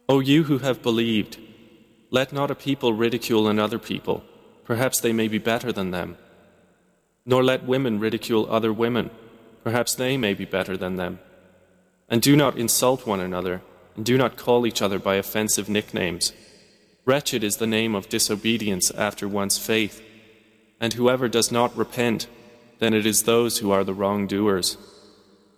O you who have believed, let not a people ridicule another people, perhaps they may be better than them. Nor let women ridicule other women, perhaps they may be better than them. And do not insult one another, and do not call each other by offensive nicknames. Wretched is the name of disobedience after one's faith, and whoever does not repent, then it is those who are the wrongdoers.